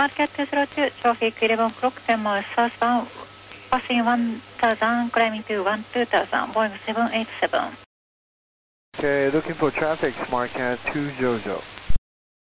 SmartCat 202, traffic 11 o'clock, 10 miles southbound, passing 1000, climbing to 12000, Boeing 787. Okay, looking for traffic, SmartCat 200.